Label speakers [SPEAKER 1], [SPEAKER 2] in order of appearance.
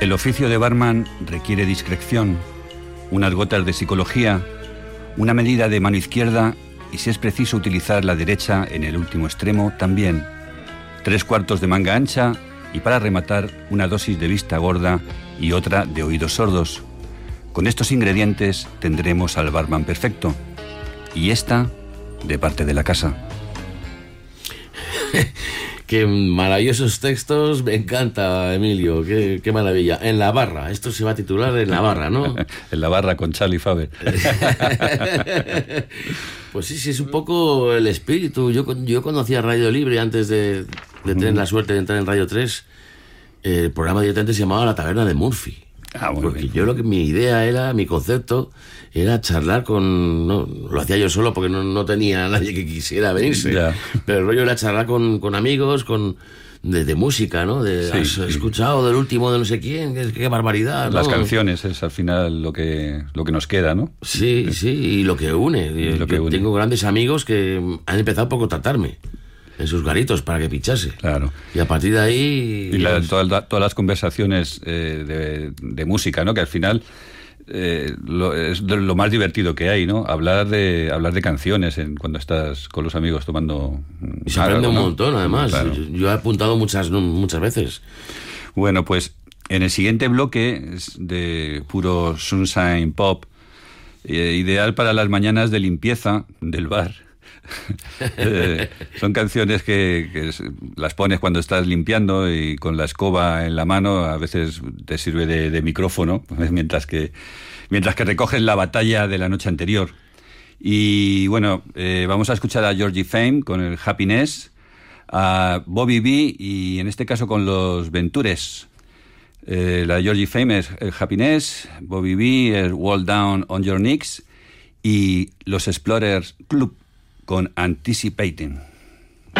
[SPEAKER 1] El oficio de barman requiere discreción, unas gotas de psicología, una medida de mano izquierda y, si es preciso utilizar la derecha en el último extremo, también. 3/4 de manga ancha y, para rematar, una dosis de vista gorda y otra de oídos sordos. Con estos ingredientes tendremos al barman perfecto. Y esta de parte de la casa.
[SPEAKER 2] Qué maravillosos textos, me encanta, Emilio, qué maravilla. En la barra, esto se va a titular En la barra, ¿no?
[SPEAKER 1] En la barra con Charlie Faber.
[SPEAKER 2] Pues sí, es un poco el espíritu. Yo conocía Radio Libre antes de tener la suerte de entrar en Radio 3. El programa directamente se llamaba La Taberna de Murphy. Porque yo mi idea era, mi concepto era charlar con... No, lo hacía yo solo porque no tenía nadie que quisiera venirse.
[SPEAKER 1] Ya.
[SPEAKER 2] Pero el rollo era charlar con amigos, de música, ¿no? ¿Has escuchado del último de no sé quién? Qué barbaridad, ¿no?
[SPEAKER 1] Las canciones es al final lo que nos queda, ¿no?
[SPEAKER 2] Sí, y lo que une. Tengo grandes amigos que han empezado por contratarme en sus garitos para que pinchase.
[SPEAKER 1] Claro.
[SPEAKER 2] Y a partir de ahí...
[SPEAKER 1] Y todas las conversaciones de música, ¿no? Que al final es lo más divertido que hay, ¿no? Hablar de canciones cuando estás con los amigos tomando...
[SPEAKER 2] Y se aprende un montón, además.
[SPEAKER 1] Claro.
[SPEAKER 2] Yo he apuntado muchas veces.
[SPEAKER 1] Bueno, pues en el siguiente bloque es de puro sunshine pop, ideal para las mañanas de limpieza del bar. Son canciones que las pones cuando estás limpiando y con la escoba en la mano, a veces te sirve de micrófono mientras que recoges la batalla de la noche anterior. Y bueno, vamos a escuchar a Georgie Fame con el Happiness, a Bobby B y en este caso con los Ventures. La Georgie Fame es el Happiness, Bobby B es Wall Down on Your Knees y los Explorers Club con Anticipating.